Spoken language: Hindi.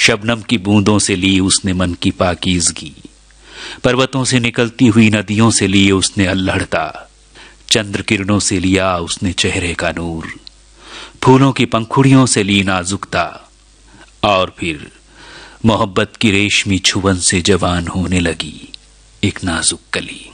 शबनम की बूंदों से ली उसने मन की पाकीज़गी, पर्वतों से निकलती हुई नदियों से लिए उसने अल्हड़ता, चंद्र किरणों से लिया उसने चेहरे का नूर, फूलों की पंखुड़ियों से ली नाजुकता, और फिर मोहब्बत की रेशमी छुवन से जवान होने लगी एक नाजुक कली।